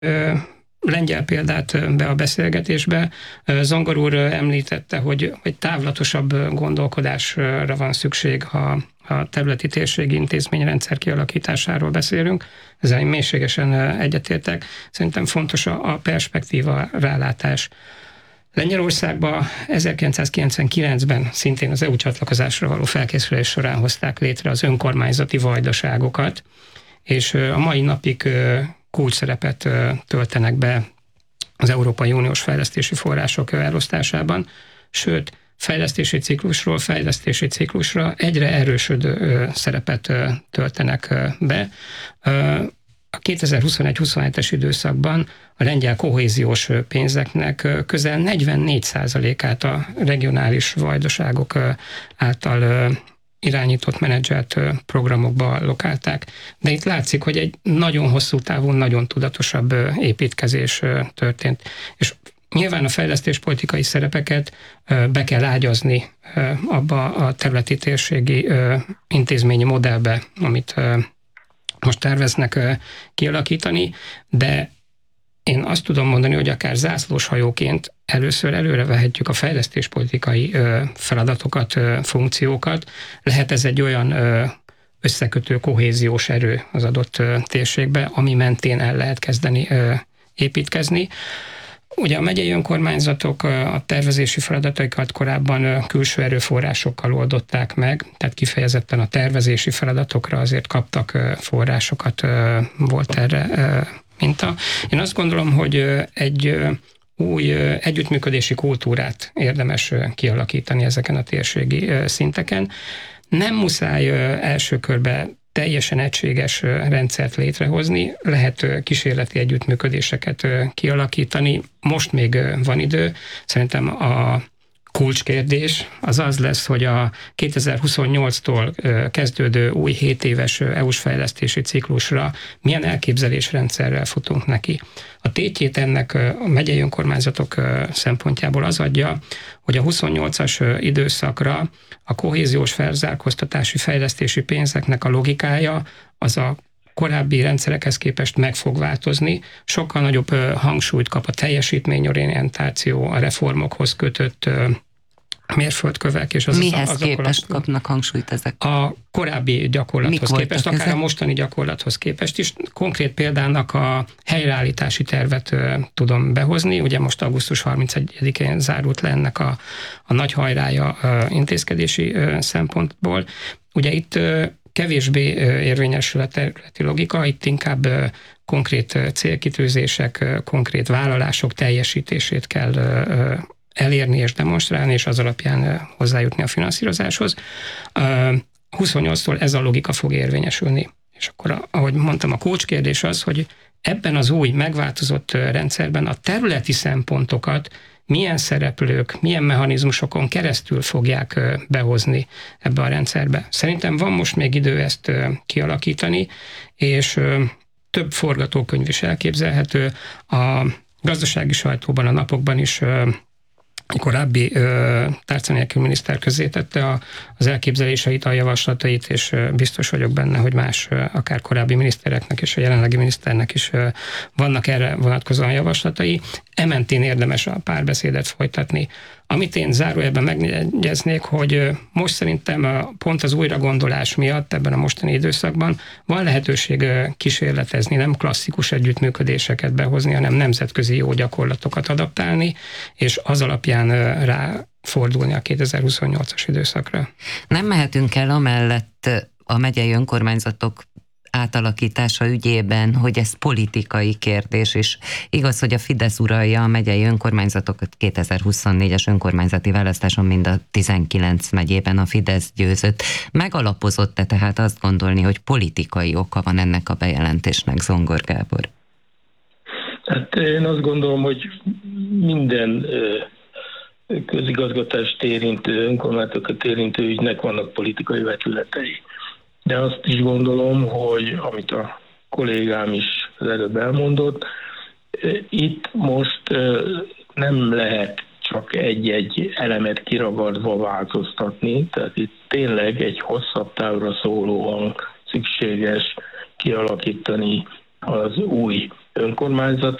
lengyel példát be a beszélgetésbe. Zongor úr említette, hogy távlatosabb gondolkodásra van szükség, ha a területi térségi intézményrendszer kialakításáról beszélünk. Ezzel én mélységesen egyetértek. Szerintem fontos a perspektíva, rálátás. Lengyelországban 1999-ben szintén az EU csatlakozásra való felkészülés során hozták létre az önkormányzati vajdaságokat, és a mai napig kulcsszerepet töltenek be az Európai Uniós fejlesztési források elosztásában, sőt, fejlesztési ciklusra egyre erősödő szerepet töltenek be. A 2021-27-es időszakban a lengyel kohéziós pénzeknek közel 44%-át a regionális vajdaságok által irányított, menedzselt programokba lokálták. De itt látszik, hogy egy nagyon hosszú távú, nagyon tudatosabb építkezés történt. És nyilván a fejlesztéspolitikai szerepeket be kell ágyazni abba a területi térségi intézményi modellbe, amit most terveznek kialakítani, de én azt tudom mondani, hogy akár zászlóshajóként először előre vehetjük a fejlesztéspolitikai feladatokat, funkciókat. Lehet ez egy olyan összekötő kohéziós erő az adott térségbe, ami mentén el lehet kezdeni építkezni. Ugye a megyei önkormányzatok a tervezési feladataikat korábban külső erőforrásokkal oldották meg, tehát kifejezetten a tervezési feladatokra azért kaptak forrásokat, volt erre minta. Én azt gondolom, hogy egy új együttműködési kultúrát érdemes kialakítani ezeken a térségi szinteken. Nem muszáj első körben teljesen egységes rendszert létrehozni, lehet kísérleti együttműködéseket kialakítani. Most még van idő. Szerintem a kulcskérdés az lesz, hogy a 2028-tól kezdődő új 7 éves EU-s fejlesztési ciklusra milyen elképzelésrendszerrel futunk neki. A tétjét ennek a megyei önkormányzatok szempontjából az adja, hogy a 28-as időszakra a kohéziós felzárkóztatási fejlesztési pénzeknek a logikája az a korábbi rendszerekhez képest meg fog változni, sokkal nagyobb hangsúlyt kap a teljesítményorientáció, a reformokhoz kötött mérföldkövek. És mihez képest kapnak hangsúlyt ezek? A korábbi gyakorlathoz képest, akár ezek? A mostani gyakorlathoz képest is. Konkrét példának a helyreállítási tervet tudom behozni. Ugye most augusztus 31-én zárult le ennek a nagy hajrája intézkedési szempontból. Ugye itt kevésbé érvényesül a területi logika, itt inkább konkrét célkitűzések, konkrét vállalások teljesítését kell elérni és demonstrálni, és az alapján hozzájutni a finanszírozáshoz. 28-tól ez a logika fog érvényesülni. És akkor, ahogy mondtam, a kulcskérdés az, hogy ebben az új, megváltozott rendszerben a területi szempontokat milyen szereplők, milyen mechanizmusokon keresztül fogják behozni ebbe a rendszerbe. Szerintem van most még idő ezt kialakítani, és több forgatókönyv is elképzelhető. A gazdasági sajtóban, a napokban is korábbi tárca nélkül miniszter közzétette az elképzeléseit, a javaslatait, és biztos vagyok benne, hogy más, akár korábbi minisztereknek és a jelenlegi miniszternek is vannak erre vonatkozóan javaslatai. Ementén érdemes a párbeszédet folytatni. Amit én zárójelben megjegyeznék, hogy most szerintem pont az újragondolás miatt ebben a mostani időszakban van lehetőség kísérletezni, nem klasszikus együttműködéseket behozni, hanem nemzetközi jó gyakorlatokat adaptálni, és az alapján ráfordulni a 2028-as időszakra. Nem mehetünk el amellett a megyei önkormányzatok átalakítása ügyében, hogy ez politikai kérdés, és igaz, hogy a Fidesz uralja a megyei önkormányzatokat. 2024-es önkormányzati választáson mind a 19 megyében a Fidesz győzött. Megalapozott-e tehát azt gondolni, hogy politikai oka van ennek a bejelentésnek, Zongor Gábor? Hát én azt gondolom, hogy minden közigazgatást érintő, önkormányzatokat érintő ügynek vannak politikai vetületei. De azt is gondolom, hogy amit a kollégám is az előbb elmondott, itt most nem lehet csak egy-egy elemet kiragadva változtatni, tehát itt tényleg egy hosszabb távra szólóan szükséges kialakítani az új önkormányzat